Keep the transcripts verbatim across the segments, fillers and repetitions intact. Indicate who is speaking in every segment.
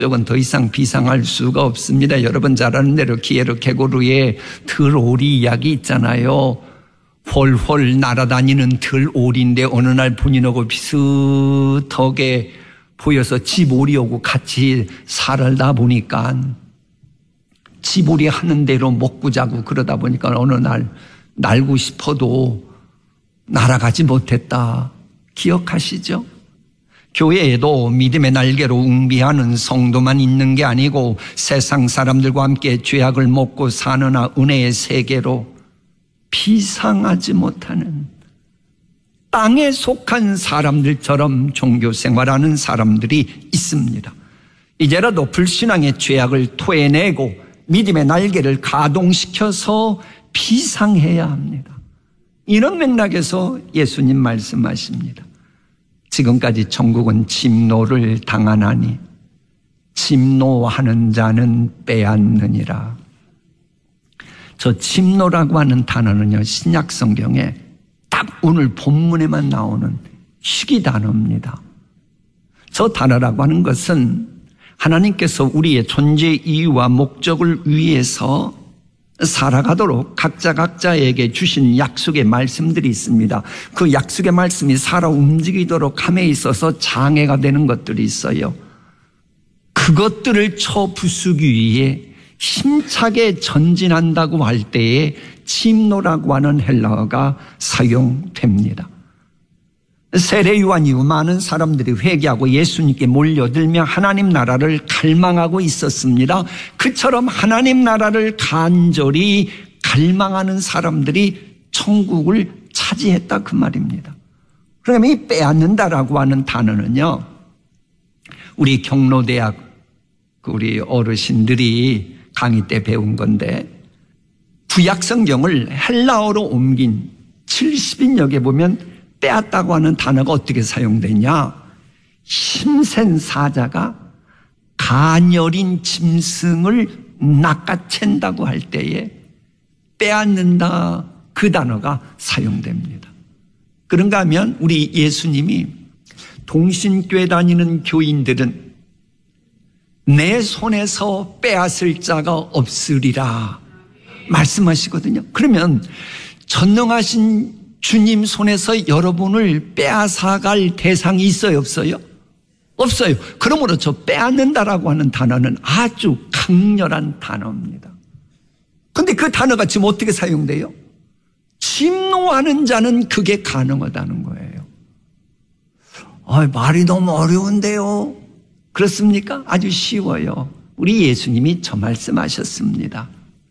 Speaker 1: 이건 더 이상 비상할 수가 없습니다. 여러분 잘 아는 대로 기에르 게고르의 들오리 이야기 있잖아요. 홀홀 날아다니는 들오리인데 어느 날 분이 오고 비슷하게 보여서 집오리 오고 같이 살다 보니까 집오리 하는 대로 먹고 자고 그러다 보니까 어느 날 날고 싶어도 날아가지 못했다. 기억하시죠? 교회에도 믿음의 날개로 웅비하는 성도만 있는 게 아니고 세상 사람들과 함께 죄악을 먹고 사느나 은혜의 세계로 비상하지 못하는 땅에 속한 사람들처럼 종교 생활하는 사람들이 있습니다. 이제라도 불신앙의 죄악을 토해내고 믿음의 날개를 가동시켜서 비상해야 합니다. 이런 맥락에서 예수님 말씀하십니다. 지금까지 천국은 침노를 당하나니 침노하는 자는 빼앗느니라. 저 침노라고 하는 단어는요, 신약 성경에 딱 오늘 본문에만 나오는 희귀 단어입니다. 저 단어라고 하는 것은 하나님께서 우리의 존재 이유와 목적을 위해서 살아가도록 각자 각자에게 주신 약속의 말씀들이 있습니다. 그 약속의 말씀이 살아 움직이도록 함에 있어서 장애가 되는 것들이 있어요. 그것들을 쳐부수기 위해 힘차게 전진한다고 할 때에 침노라고 하는 헬라어가 사용됩니다. 세례 요한 이후 많은 사람들이 회개하고 예수님께 몰려들며 하나님 나라를 갈망하고 있었습니다. 그처럼 하나님 나라를 간절히 갈망하는 사람들이 천국을 차지했다 그 말입니다. 그러면 이 빼앗는다라고 하는 단어는요, 우리 경로대학 우리 어르신들이 강의 때 배운 건데, 구약 성경을 헬라어로 옮긴 칠십인역에 보면 빼앗다고 하는 단어가 어떻게 사용되냐? 힘센 사자가 가녀린 짐승을 낚아챈다고 할 때에 빼앗는다 그 단어가 사용됩니다. 그런가 하면 우리 예수님이 동신교회 다니는 교인들은 내 손에서 빼앗을 자가 없으리라 말씀하시거든요. 그러면 전능하신 주님 손에서 여러분을 빼앗아갈 대상이 있어요, 없어요? 없어요. 그러므로 저 빼앗는다라고 하는 단어는 아주 강렬한 단어입니다. 그런데 그 단어가 지금 어떻게 사용돼요? 침노하는 자는 그게 가능하다는 거예요. 아, 말이 너무 어려운데요. 그렇습니까? 아주 쉬워요. 우리 예수님이 저 말씀하셨습니다.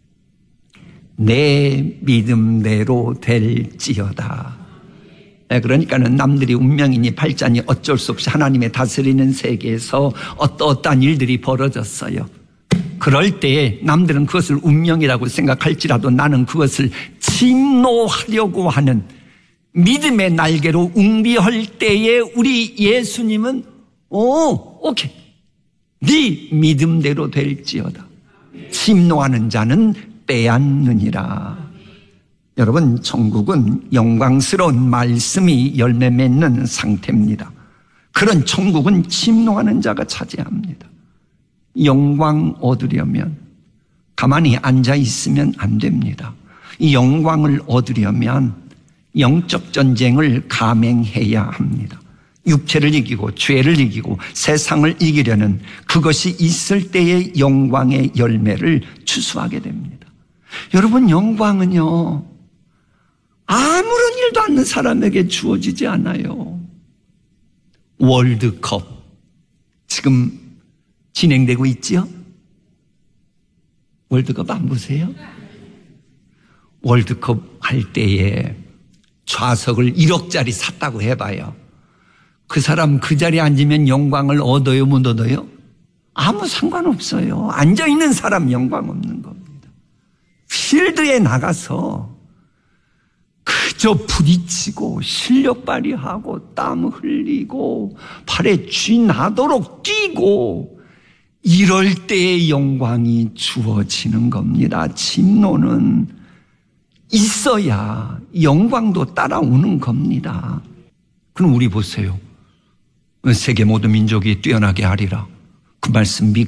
Speaker 1: 내 믿음대로 될지어다. 그러니까는 남들이 운명이니 팔자니 어쩔 수 없이 하나님의 다스리는 세계에서 어떠어떠한 일들이 벌어졌어요. 그럴 때에 남들은 그것을 운명이라고 생각할지라도 나는 그것을 침노하려고 하는 믿음의 날개로 웅비할 때에 우리 예수님은 오, 오케이. 네 믿음대로 될지어다. 침노하는 자는 빼앗느니라. 여러분, 천국은 영광스러운 말씀이 열매 맺는 상태입니다. 그런 천국은 침노하는 자가 차지합니다. 영광 얻으려면 가만히 앉아 있으면 안 됩니다. 이 영광을 얻으려면 영적 전쟁을 감행해야 합니다. 육체를 이기고 죄를 이기고 세상을 이기려는 그것이 있을 때의 영광의 열매를 추수하게 됩니다. 여러분, 영광은요, 아무런 일도 않는 사람에게 주어지지 않아요. 월드컵 지금 진행되고 있지요? 월드컵 안 보세요? 월드컵 할 때에 좌석을 일억짜리 샀다고 해봐요. 그 사람 그 자리에 앉으면 영광을 얻어요, 못 얻어요? 아무 상관없어요. 앉아있는 사람 영광 없는 겁니다. 필드에 나가서 그저 부딪히고 실력 발휘하고 땀 흘리고 팔에 쥐 나도록 뛰고 이럴 때의 영광이 주어지는 겁니다. 진노는 있어야 영광도 따라오는 겁니다. 그럼 우리 보세요. 세계 모든 민족이 뛰어나게 하리라. 그 말씀 믿고